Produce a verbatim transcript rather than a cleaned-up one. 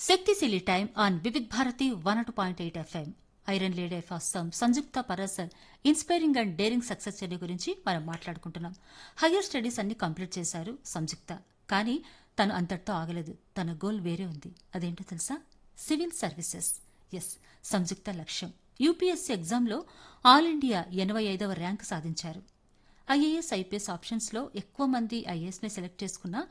శక్తిశీలి time on Vividh Bharati one two point eight FM. Iron lady of Assam Samyukta Parashar inspiring and daring success journey గురించి మనం మాట్లాడుకుంటున్నాం. Higher studies అన్ని complete చేశారు సంయుక్త. కానీ తను అంతటితో ఆగలేదు. తన గోల్ వేరే ఉంది. అదేంటో తెలుసా? Civil services. ఎస్, సంయుక్త లక్ష్యం యూపీఎస్సీ ఎగ్జామ్లో ఆల్ ఇండియా ఎనభై ఐదవ ర్యాంకు సాధించారు. ఐఏఎస్ ఐపీఎస్ ఆప్షన్స్లో ఎక్కువ మంది ఐఏఎస్ని సెలెక్ట్ చేసుకున్న